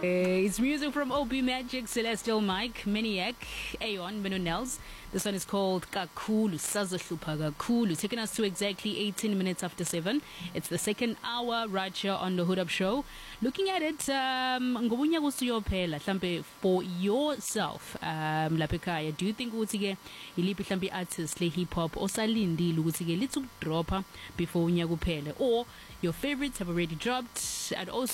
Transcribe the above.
It's music from OB Magic, Celestial Mike, Maniac, Aeon, Menonels. This one is called Kakulu, Sazohlupa Kakulu, taking us to exactly 18 minutes after 7. It's the second hour right here on the Hood Up Show. Looking at it, ngobunya kusiyophela mhlambe for yourself, lapha ekhaya, do you think ukuthi ke iliphi mhlambe artist le hip hop osalindile ukuthi ke lithi ukudropa before unyaka uphele, or your favorites have already dropped, and also